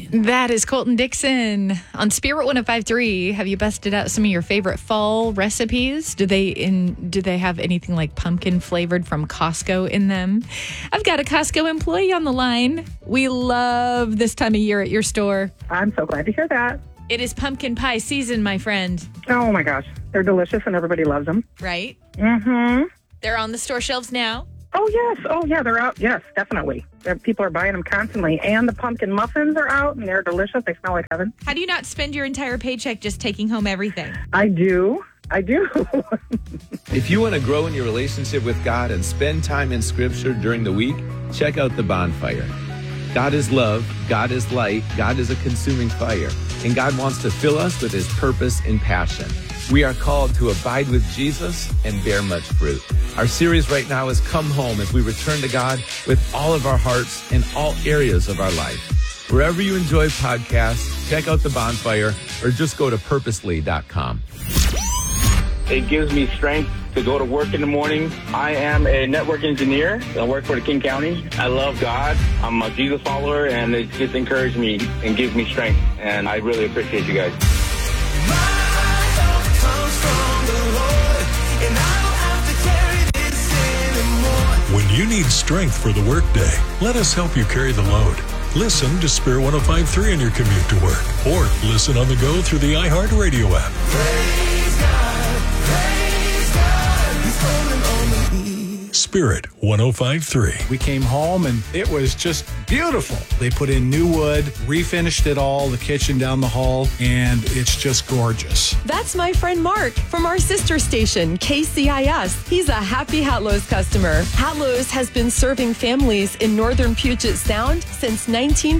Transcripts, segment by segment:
That is Colton Dixon on Spirit 105.3. Have you busted out some of your favorite fall recipes? Do they have anything like pumpkin flavored from Costco in them? I've got a Costco employee on the line. We love this time of year at your store. I'm so glad to hear that. It is pumpkin pie season, my friend. Oh my gosh, they're delicious and everybody loves them. Right? Mm-hmm. They're on the store shelves now. Oh, yes. Oh, yeah, they're out. Yes, definitely. People are buying them constantly. And the pumpkin muffins are out, and they're delicious. They smell like heaven. How do you not spend your entire paycheck just taking home everything? I do. If you want to grow in your relationship with God and spend time in Scripture during the week, check out The Bonfire. God is love, God is light, God is a consuming fire, and God wants to fill us with His purpose and passion. We are called to abide with Jesus and bear much fruit. Our series right now is Come Home as we return to God with all of our hearts in all areas of our life. Wherever you enjoy podcasts, check out The Bonfire or just go to purposely.com. It gives me strength to go to work in the morning. I am a network engineer. I work for the King County. I love God. I'm a Jesus follower, and it just encourages me and gives me strength. And I really appreciate you guys. When you need strength for the workday, let us help you carry the load. Listen to Spirit 105.3 on your commute to work, or listen on the go through the iHeartRadio app. Praise God, He's coming on the beat. Spirit 105.3. We came home and it was just beautiful. They put in new wood, refinished it all, the kitchen down the hall, and it's just gorgeous. That's my friend Mark from our sister station, KCIS. He's a happy Hatlo's customer. Hatlo's has been serving families in northern Puget Sound since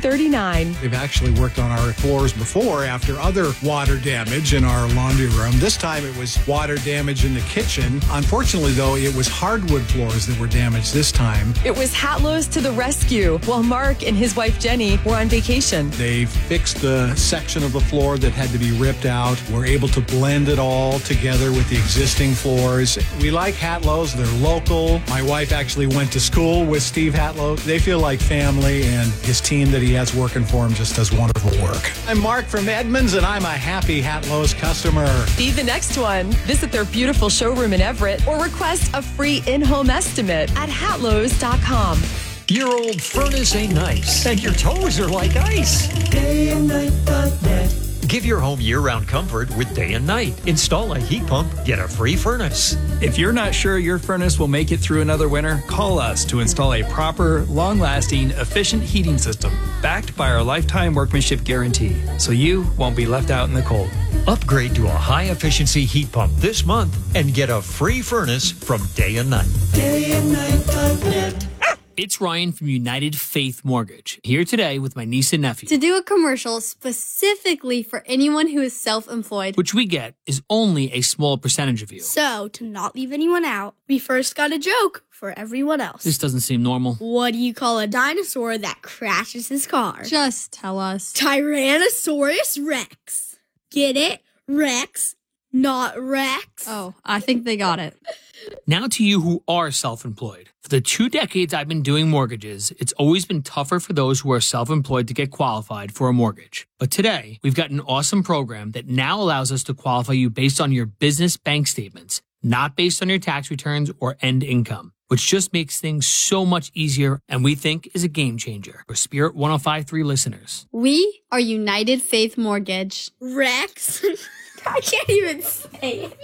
1939. We've actually worked on our floors before after other water damage in our laundry room. This time it was water damage in the kitchen. Unfortunately, though, it was hardwood floors that were damaged this time. It was Hatlo's to the rescue while Mark and his wife Jenny were on vacation. They fixed the section of the floor that had to be ripped out. We're able to blend it all together with the existing floors. We like Hatlo's. They're local. My wife actually went to school with Steve Hatlo. They feel like family, and his team that he has working for him just does wonderful work. I'm Mark from Edmonds, and I'm a happy Hatlo's customer. Be the next one. Visit their beautiful showroom in Everett or request a free in-home estimate at hatlos.com. Your old furnace ain't nice, and your toes are like ice. DayandNight.net. Give your home year-round comfort with Day and Night. Install a heat pump, get a free furnace. If you're not sure your furnace will make it through another winter, call us to install a proper, long-lasting, efficient heating system backed by our lifetime workmanship guarantee, so you won't be left out in the cold. Upgrade to a high-efficiency heat pump this month and get a free furnace from Day and Night. DayandNight.net. It's Ryan from United Faith Mortgage, here today with my niece and nephew. To do a commercial specifically for anyone who is self-employed, which we get is only a small percentage of you. So, to not leave anyone out, we first got a joke for everyone else. This doesn't seem normal. What do you call a dinosaur that crashes his car? Just tell us. Tyrannosaurus Rex. Get it? Rex, not Rex. Oh, I think they got it. Now to you who are self-employed. For the 2 decades I've been doing mortgages, it's always been tougher for those who are self-employed to get qualified for a mortgage. But today, we've got an awesome program that now allows us to qualify you based on your business bank statements, not based on your tax returns or end income, which just makes things so much easier and we think is a game changer for Spirit 105.3 listeners. We are United Faith Mortgage. Rex? I can't even say it.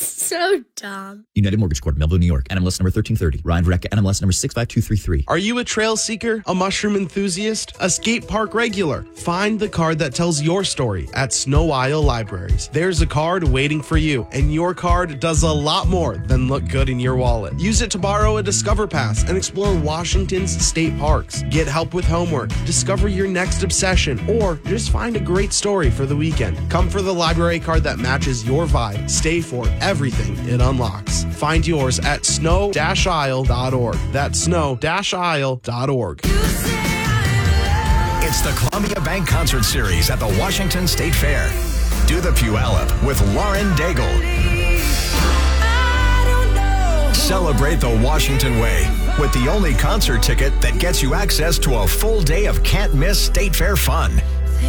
So dumb. United Mortgage Corp, Melville, New York. NMLS number 1330. Ryan Vreck, NMLS number 65233. Are you a trail seeker, a mushroom enthusiast, a skate park regular? Find the card that tells your story at Snow Isle Libraries. There's a card waiting for you, and your card does a lot more than look good in your wallet. Use it to borrow a Discover Pass and explore Washington's state parks. Get help with homework, discover your next obsession, or just find a great story for the weekend. Come for the library card that matches your vibe. Stay for everything it unlocks. Find yours at snow-isle.org. That's snow-isle.org. It's the Columbia Bank Concert Series at the Washington State Fair. Do the Puyallup with Lauren Daigle. Celebrate the Washington way with the only concert ticket that gets you access to a full day of can't-miss State Fair fun.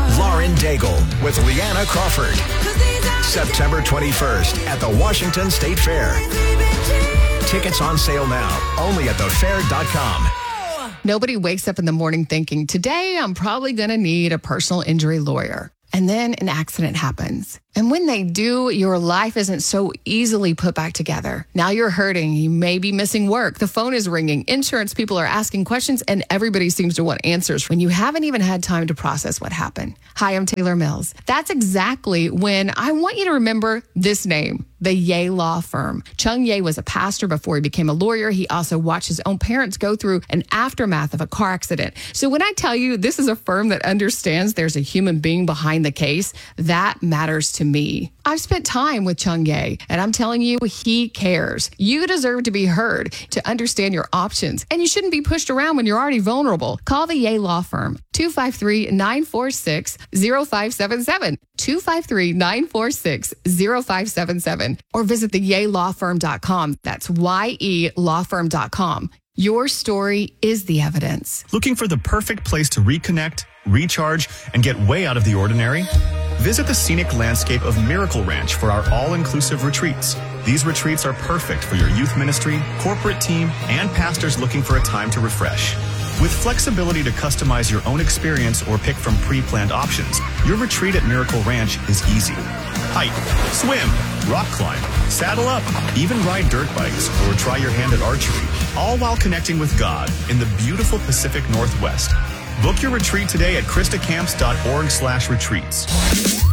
Lauren Daigle with Leanna Crawford. September 21st at the Washington State Fair. Tickets on sale now, only at thefair.com. Nobody wakes up in the morning thinking, today I'm probably going to need a personal injury lawyer. And then an accident happens. And when they do, your life isn't so easily put back together. Now you're hurting. You may be missing work. The phone is ringing. Insurance people are asking questions, and everybody seems to want answers when you haven't even had time to process what happened. Hi, I'm Taylor Mills. That's exactly when I want you to remember this name, the Ye Law Firm. Chung Ye was a pastor before he became a lawyer. He also watched his own parents go through an aftermath of a car accident. So when I tell you this is a firm that understands there's a human being behind the case, that matters to me. I've spent time with Chung Ye, and I'm telling you, he cares. You deserve to be heard, to understand your options, and you shouldn't be pushed around when you're already vulnerable. Call the Ye Law Firm, 253-946-0577, 253-946-0577, or visit theyelawfirm.com. That's YELawfirm.com. Your story is the evidence. Looking for the perfect place to reconnect, recharge, and get way out of the ordinary? Visit the scenic landscape of Miracle Ranch for our all-inclusive retreats. These retreats are perfect for your youth ministry, corporate team, and pastors looking for a time to refresh. With flexibility to customize your own experience or pick from pre-planned options, your retreat at Miracle Ranch is easy. Hike, swim, rock climb, saddle up, even ride dirt bikes or try your hand at archery, all while connecting with God in the beautiful Pacific Northwest. Book your retreat today at christacamps.org/retreats.